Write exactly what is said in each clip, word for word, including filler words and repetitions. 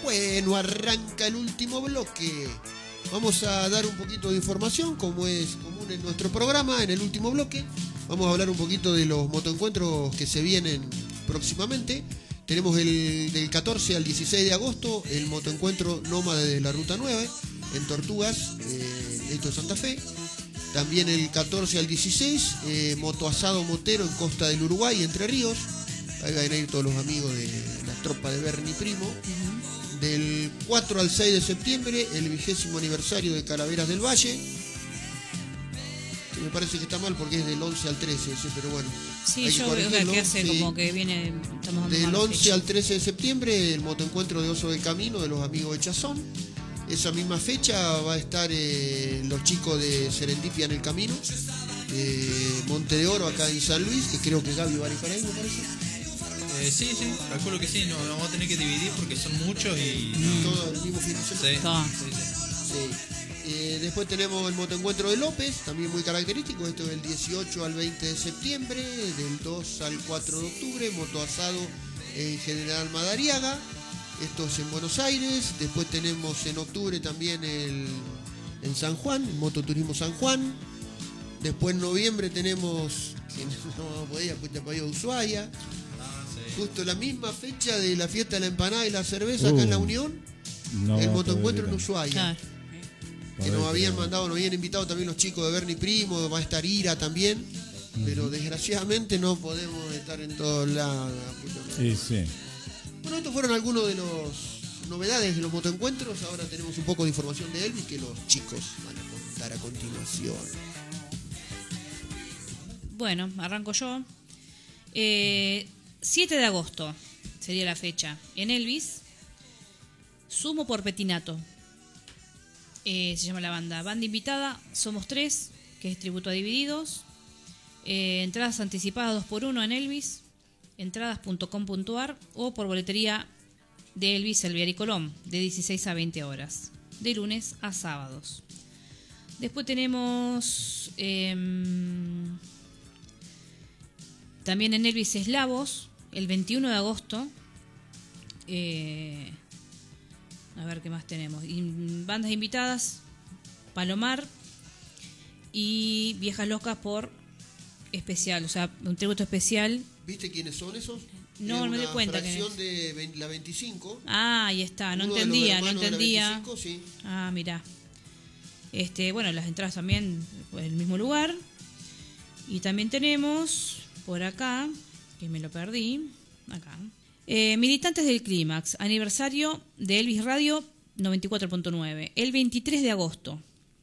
Bueno, arranca el último bloque. Vamos a dar un poquito de información, como es común en nuestro programa, en el último bloque. Vamos a hablar un poquito de los motoencuentros que se vienen próximamente. Tenemos el del catorce al dieciséis de agosto, el motoencuentro Nómade de la Ruta nueve, en Tortugas, eh, esto es Santa Fe. También el catorce al dieciséis, eh, motoasado motero en Costa del Uruguay, Entre Ríos. Ahí van a ir todos los amigos de la tropa de Bernie Primo. Uh-huh. Del cuatro al seis de septiembre, el vigésimo aniversario de Calaveras del Valle. Que me parece que está mal porque es del once al trece ese, pero bueno. Sí, yo veo que hace sí. como que viene... Estamos dando del once al trece de septiembre, el motoencuentro de Oso del Camino de los amigos de Chazón. Esa misma fecha va a estar eh, los chicos de Serendipia en el Camino. Eh, Monte de Oro acá en San Luis, que creo que Gaby va a ir para ahí, me parece. Eh, sí, sí, calculo que sí, no, nos vamos a tener que dividir porque son muchos y... Mm. Todo el mismo fin de semana. Sí, sí, sí. sí. Eh, después tenemos el motoencuentro de López, también muy característico, esto es del dieciocho al veinte de septiembre, del dos al cuatro de octubre, motoasado en General Madariaga, esto es en Buenos Aires. Después tenemos en octubre también el, en San Juan, el Mototurismo San Juan. Después en noviembre tenemos, que no podía, Puchapayó, Ushuaia. Justo la misma fecha de la fiesta de la empanada y la cerveza uh, acá en La Unión, no el motoencuentro en Ushuaia. Claro. Que nos habían mandado, nos habían invitado también los chicos de Bernie Primo, va a estar Ira también, uh-huh. Pero desgraciadamente no podemos estar en todos lados. Sí, sí. Bueno, estos fueron algunos de las novedades de los motoencuentros. Ahora tenemos un poco de información de Elvis que los chicos van a contar a continuación. Bueno, arranco yo. Eh... siete de agosto sería la fecha. En Elvis, Sumo por Petinato. Eh, se llama la banda. Banda invitada, somos tres, que es tributo a Divididos. Eh, entradas anticipadas dos por uno en Elvis, entradas punto com punto ar o por boletería de Elvis, Elviar y Colón, de dieciséis a veinte horas, de lunes a sábados. Después tenemos eh, también en Elvis Eslavos, el veintiuno de agosto. Eh, a ver qué más tenemos. Y bandas invitadas, Palomar y Viejas Locas por especial, o sea, un tributo especial. ¿Viste quiénes son esos? No, no me di cuenta. Una fracción de la veinticinco. Ah, ahí está, no entendía, no entendía. veinticinco, sí. Ah, mirá. Este, bueno, las entradas también en el mismo lugar. Y también tenemos por acá, que me lo perdí, acá. Eh, militantes del Clímax, aniversario de Elvis Radio noventa y cuatro punto nueve, el veintitrés de agosto.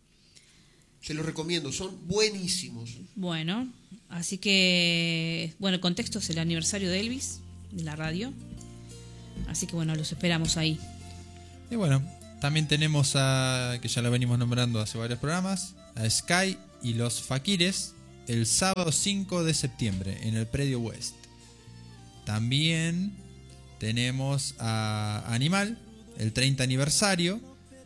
Se los recomiendo, son buenísimos. Bueno, así que, bueno, el contexto es el aniversario de Elvis, de la radio. Así que, bueno, los esperamos ahí. Y bueno, también tenemos a, que ya lo venimos nombrando hace varios programas, a Sky y los Faquires, el sábado cinco de septiembre en el Predio West. También tenemos a Animal, el treinta aniversario,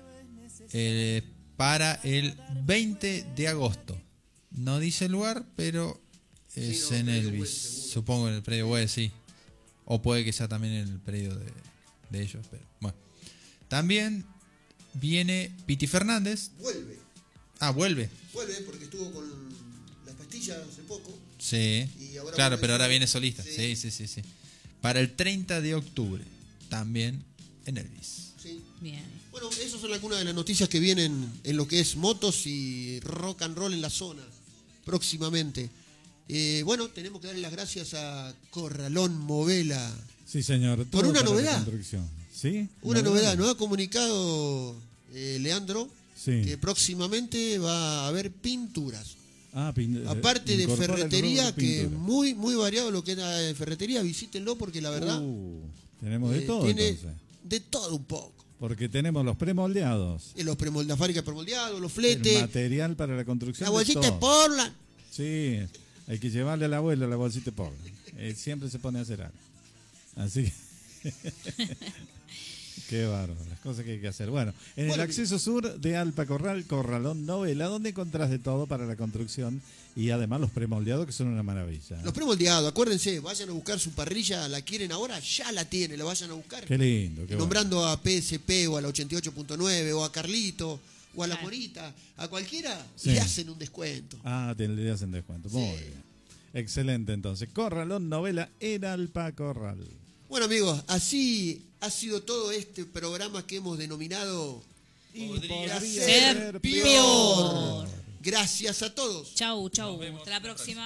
eh, para el veinte de agosto. No dice el lugar, pero es sí, no, en Elvis. West, supongo en el Predio West, sí. O puede que sea también en el predio de, de ellos. Pero bueno. También viene Piti Fernández. Vuelve. Ah, vuelve. Vuelve porque estuvo con las pastillas hace poco. Sí. Y ahora claro, pero ahora viene solista. Sí. sí, sí, sí, sí. Para el treinta de octubre, también en Elvis. Sí. Bien. Bueno, esas son algunas de las noticias que vienen en lo que es motos y rock and roll en la zona próximamente. Eh, bueno, tenemos que darle las gracias a Corralón Movela. Sí, señor. Por una novedad. ¿Sí? Una novedad. Nos ha comunicado eh, Leandro sí. que próximamente va a haber pinturas. Ah, pin- Aparte de ferretería, que muy muy variado lo que era de ferretería, visítenlo porque la verdad uh, tenemos de eh, todo tiene entonces. De todo un poco. Porque tenemos los premoldeados. Y los premolde- la fábrica de premoldeados, los fletes. El material para la construcción. La bolsita de, de Portland. Sí, hay que llevarle al abuelo la bolsita de Portland. Eh, siempre se pone a hacer algo. Así que Qué bárbaro, las cosas que hay que hacer. Bueno, en Bueno, el acceso sur de Alpa Corral, Corralón Novela, donde encontrás de todo para la construcción y además los premoldeados que son una maravilla. Los premoldeados, acuérdense, vayan a buscar su parrilla, la quieren ahora, ya la tienen, la vayan a buscar. Qué lindo, qué Nombrando bueno. a P S P o a la ochenta y ocho punto nueve o a Carlito o a la Claro. Morita, a cualquiera Sí. le hacen un descuento. Ah, te le hacen descuento. Muy Sí. bien. Excelente, entonces. Corralón Novela en Alpa Corral. Bueno amigos, así ha sido todo este programa que hemos denominado Y Podría ser peor. Gracias a todos. Chau, chau. Hasta la próxima.